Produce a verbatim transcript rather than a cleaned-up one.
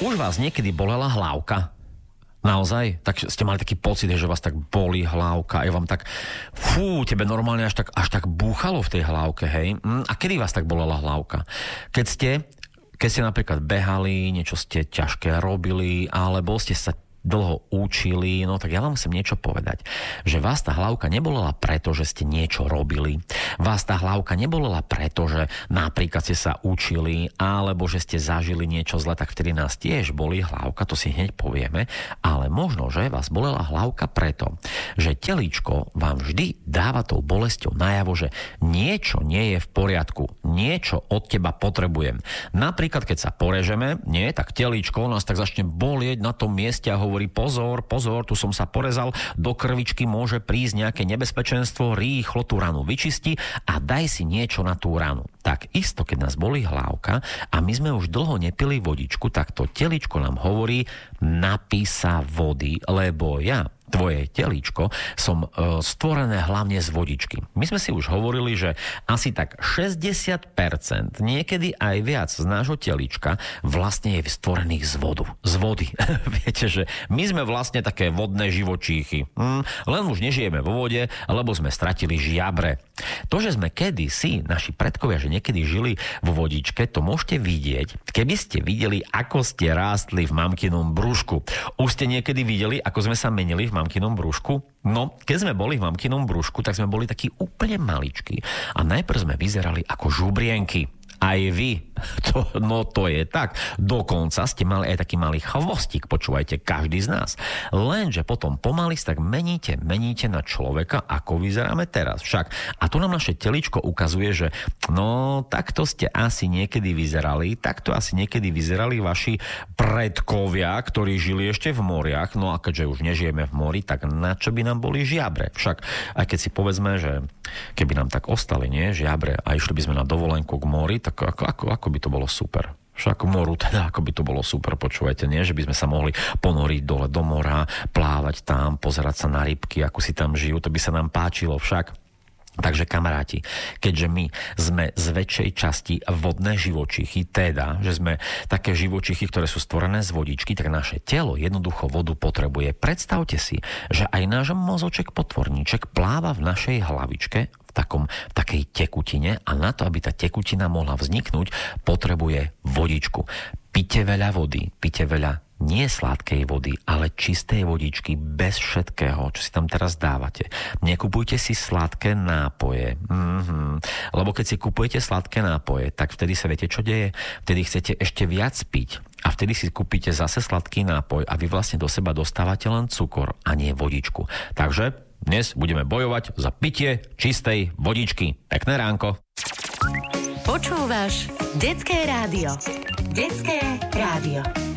Už vás niekedy bolela hlavka? Naozaj? Tak ste mali taký pocit, že vás tak bolí hlavka, je vám tak, fú, tebe normálne až tak, až tak búchalo v tej hlavke, hej? A kedy vás tak bolela hlavka? Keď ste, keď ste napríklad behali, niečo ste ťažké robili, alebo ste sa dlho učili, no tak ja vám chcem niečo povedať, že vás tá hlavka nebolela preto, že ste niečo robili, vás tá hlavka nebolela preto, že napríklad ste sa učili, alebo že ste zažili niečo zle, tak vtedy nás tiež bolí hlavka, to si hneď povieme, ale možno, že vás bolela hlavka preto, že telíčko vám vždy dáva tou bolesťou najavo, že niečo nie je v poriadku, niečo od teba potrebujem. Napríklad, keď sa porežeme, nie, tak telíčko nás tak začne bolieť na tom mieste a hovorí pozor, pozor, tu som sa porezal, do krvičky môže prísť nejaké nebezpečenstvo, rýchlo tú ranu vyčisti a daj si niečo na tú ranu. Tak isto, keď nás bolí hlavka a my sme už dlho nepili vodičku, tak to teličko nám hovorí, napí sa vody, lebo ja, tvoje telíčko, som e, stvorené hlavne z vodičky. My sme si už hovorili, že asi tak šesťdesiat percent, niekedy aj viac z nášho telíčka vlastne je stvorených z vodu. Z vody. Viete, že my sme vlastne také vodné živočíchy. Hm, len už nežijeme vo vode, lebo sme stratili žiabre. To, že sme kedysi, naši predkovia, že niekedy žili vo vodičke, to môžete vidieť, keby ste videli, ako ste rástli v mamkinom brúšku. Už ste niekedy videli, ako sme sa menili v mamkinom brúšku? No, keď sme boli v mamkinom brúšku, tak sme boli takí úplne maličkí. A najprv sme vyzerali ako žubrienky. Aj vy. To, no to je tak. Dokonca ste mali aj taký malý chvostík, počúvajte, každý z nás. Lenže potom pomaly sa tak meníte, meníte na človeka, ako vyzeráme teraz. Však, a tu nám naše teličko ukazuje, že no, takto ste asi niekedy vyzerali, takto asi niekedy vyzerali vaši predkovia, ktorí žili ešte v moriach. No a keďže už nežijeme v mori, tak na čo by nám boli žiabre? Však, aj keď si povedzme, že keby nám tak ostali, nie, žiabre, a išli by sme na dovolenku k mori, tak ako, ako, ako by to bolo super. Však moru, teda ako by to bolo super, počúvajte, nie? Že by sme sa mohli ponoriť dole do mora, plávať tam, pozerať sa na rybky, ako si tam žijú, to by sa nám páčilo však. Takže kamaráti, keďže my sme z väčšej časti vodné živočichy, teda, že sme také živočichy, ktoré sú stvorené z vodičky, tak naše telo jednoducho vodu potrebuje. Predstavte si, že aj náš mozoček potvorníček pláva v našej hlavičke v takom, v takej tekutine a na to, aby tá tekutina mohla vzniknúť, potrebuje vodičku. Pite veľa vody, pite veľa nie sladkej vody, ale čistej vodičky bez všetkého, čo si tam teraz dávate. Nekupujte si sladké nápoje. Mm-hmm. Lebo keď si kupujete sladké nápoje, tak vtedy sa viete, čo deje? Vtedy chcete ešte viac piť. A vtedy si kúpite zase sladký nápoj a vy vlastne do seba dostávate len cukor a nie vodičku. Takže dnes budeme bojovať za pitie čistej vodičky. Pekné ránko. Počúvaš Detské rádio. Detské rádio.